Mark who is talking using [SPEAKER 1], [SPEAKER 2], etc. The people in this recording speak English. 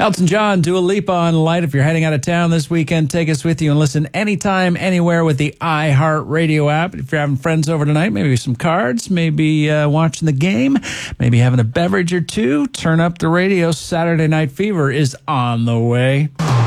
[SPEAKER 1] Elton John, Dua Lipa on Light. If you're heading out of town this weekend, take us with you and listen anytime, anywhere with the iHeartRadio app. If you're having friends over tonight, maybe some cards, maybe watching the game, maybe having a beverage or two, turn up the radio. Saturday Night Fever is on the way.